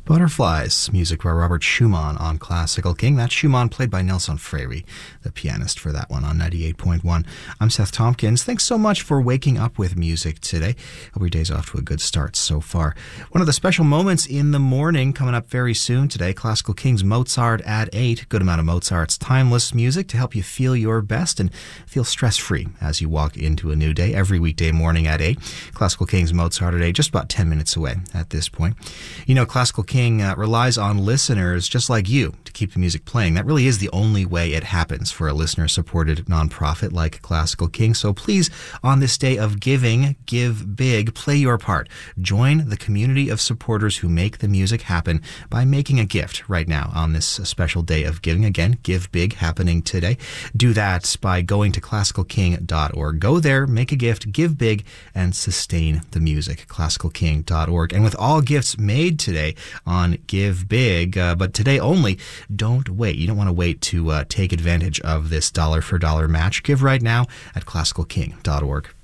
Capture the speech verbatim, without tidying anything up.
Butterflies, music by Robert Schumann on Classical King. That's Schumann played by Nelson Freire, the pianist for that one on ninety-eight point one. I'm Seth Tompkins. Thanks so much for waking up with music today. Hope your day's off to a good start so far. One of the special moments in the morning coming up very soon today, Classical King's Mozart at eight. Good amount of Mozart's timeless music to help you feel your best and feel stress-free as you walk into a new day every weekday morning at eight. Classical King's Mozart at eight, just about ten minutes away at this point. You know, Classical King Uh, relies on listeners just like you to keep the music playing. That really is the only way it happens for a listener-supported nonprofit like Classical King. So please, on this day of giving, give big, play your part. Join the community of supporters who make the music happen by making a gift right now on this special day of giving. Again, Give Big happening today. Do that by going to classical king dot org. Go there, make a gift, give big, and sustain the music. classical king dot org. And with all gifts made today on Give Big, uh, but today only, don't wait. You don't want to wait to uh, take advantage of this dollar for dollar match. Give right now at classical king dot org.